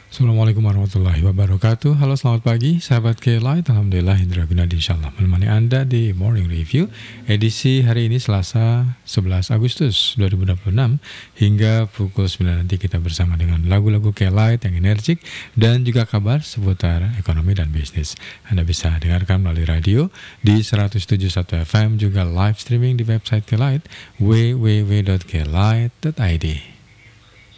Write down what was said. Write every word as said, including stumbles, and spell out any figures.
Assalamualaikum warahmatullahi wabarakatuh. Halo, selamat pagi sahabat K-Light. Alhamdulillah Indra Gunadi insyaallah menemani Anda di Morning Review edisi hari ini Selasa sebelas Agustus dua ribu dua puluh enam. Hingga pukul sembilan nanti kita bersama dengan lagu-lagu K-Light yang energik dan juga kabar seputar ekonomi dan bisnis. Anda bisa dengarkan melalui radio di seratus tujuh puluh satu F M, juga live streaming di website K-Light w w w titik k light titik i d.